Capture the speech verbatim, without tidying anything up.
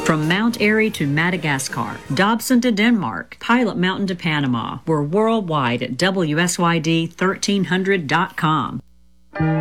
From Mount Airy to Madagascar, Dobson to Denmark, Pilot Mountain to Panama. We're worldwide at W S Y D thirteen hundred dot com.